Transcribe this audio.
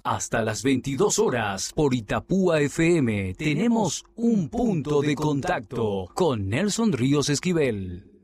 Hasta las 22 horas por Itapúa FM tenemos un punto de contacto con Nelson Ríos Esquivel.